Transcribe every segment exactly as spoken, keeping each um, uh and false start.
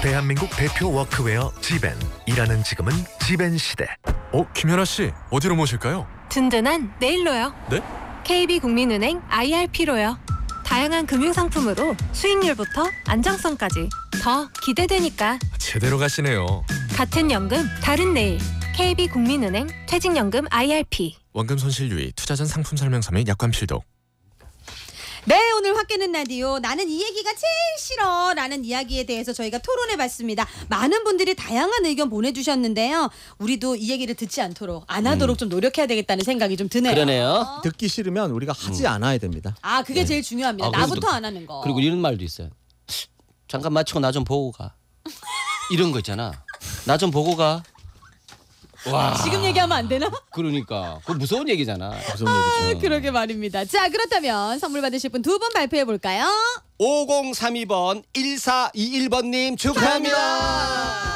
대한민국 대표 워크웨어 지벤. 일하는 지금은 지벤 시대. 어, 김연아 씨, 어디로 모실까요? 든든한 내일로요. 네? 케이비국민은행 아이알피로요. 다양한 금융상품으로 수익률부터 안정성까지 더 기대되니까. 제대로 가시네요. 같은 연금 다른 내일. 케이비국민은행 퇴직연금 아이알피. 원금 손실 유의, 투자 전 상품 설명서 및 약관 필독. 네, 오늘 확 깨는 라디오 나는 이 얘기가 제일 싫어 라는 이야기에 대해서 저희가 토론해봤습니다. 많은 분들이 다양한 의견 보내주셨는데요. 우리도 이 얘기를 듣지 않도록 안 하도록 음. 좀 노력해야 되겠다는 생각이 좀 드네요. 그러네요. 듣기 싫으면 우리가 하지 음. 않아야 됩니다. 아, 그게 네. 제일 중요합니다. 아, 나부터 또, 안 하는 거. 그리고 이런 말도 있어요. 잠깐 마치고 나 좀 보고 가. 이런 거 있잖아. 나 좀 보고 가. 와. 지금 얘기하면 안 되나? 그러니까 그거 무서운 얘기잖아. 무서운 아, 얘기죠. 그러게 말입니다. 자, 그렇다면 선물 받으실 분 두 분 발표해 볼까요? 오공삼이 번 일사이일 번님 축하합니다.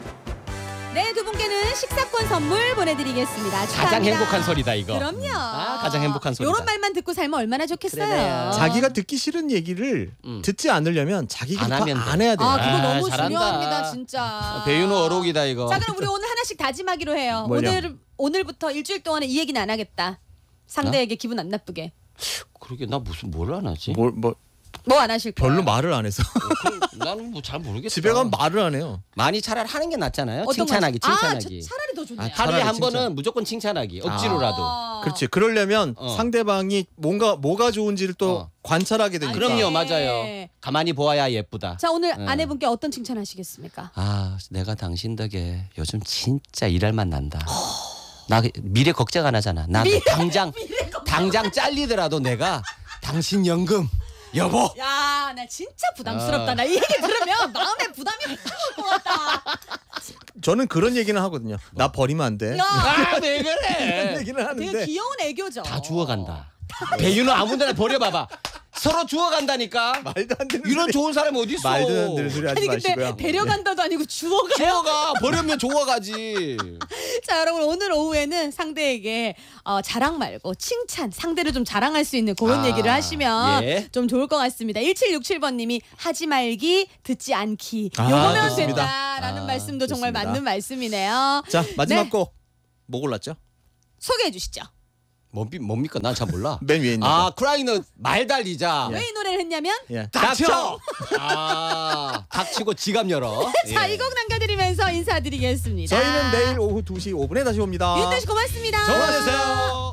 네, 두 분께는 식사권 선물 보내드리겠습니다. 축하합니다. 가장 행복한 소리다 이거. 그럼요. 아, 가장 행복한 소리다. 이런 말만 듣고 살면 얼마나 좋겠어요. 그러네요. 자기가 듣기 싫은 얘기를 음. 듣지 않으려면 자기가 안 안, 하면 돼. 안 해야 돼요. 아, 그거 아, 너무 잘한다. 중요합니다, 진짜. 배윤호 어록이다 이거. 자, 그럼 우리 오늘 하나씩 다짐하기로 해요. 뭘요? 오늘 오늘부터 일주일 동안은 이 얘기는 안 하겠다. 상대에게 기분 안 나쁘게. 그러게 나 무슨 뭘 안 하지? 뭘, 뭐 뭐 안 하실 거예요? 별로 말을 안 해서 나는 뭐 잘 모르겠다. 집에 가면 말을 안 해요. 많이 차라리 하는 게 낫잖아요. 어떤 칭찬하기, 거? 아, 칭찬하기. 차, 차라리 더 좋네요. 아, 하루에 차라리 한 칭찬. 번은 무조건 칭찬하기. 억지로라도. 아. 그렇지. 그러려면 어. 상대방이 뭔가 뭐가 좋은지를 또 어. 관찰하게 되니까. 그럼요, 네. 맞아요. 가만히 보아야 예쁘다. 자, 오늘 네. 아내분께 어떤 칭찬하시겠습니까? 아, 내가 당신 덕에 요즘 진짜 일할 맛 난다. 나 미래 걱정 안 하잖아. 나 당장 당장 잘리더라도 내가 당신 연금 여보. 야, 나 진짜 부담스럽다. 아. 나 이 얘기 들으면 마음에 부담이 확 올 것 같다. 저는 그런 얘기는 하거든요. 나 버리면 안 돼. 야, 아, 왜 그런 그래? 얘기는 되게 하는데 귀여운 애교죠. 다 주워간다. 배윤호 아무데나 버려봐봐. 서로 주워간다니까. 말도 안 되는 이런 소리. 좋은 사람이 어디 있어? 말도 안 되는 소리 하지 아니 근데 마시고요. 데려간다도 아니고 주워가요. 주워가. 버리면 주워가지. 자, 여러분 오늘 오후에는 상대에게 어, 자랑 말고 칭찬, 상대를 좀 자랑할 수 있는 그런 아, 얘기를 하시면 예. 좀 좋을 것 같습니다. 일칠육칠 번님이 하지 말기, 듣지 않기. 아, 요거면 좋습니다. 된다라는 아, 말씀도 정말 좋습니다. 맞는 말씀이네요. 자, 마지막 네. 곡 뭐 골랐죠? 소개해 주시죠. 뭡니, 뭡니까? 난 잘 몰라. 맨 위에 있는 아, 거. 크라이너 말 달리자. 왜 이 노래를 했냐면 예. 닥쳐. 아, 닥치고 지갑 열어. 자, 예. 이 곡 남겨드리면서 인사드리겠습니다. 저희는 내일 오후 두 시 오 분에 다시 옵니다. 윤태 씨 고맙습니다. 전화주세요.